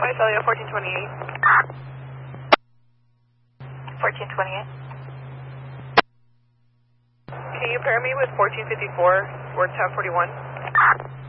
Visalia 1428. 1428. Can you pair me with 1454 or 1041?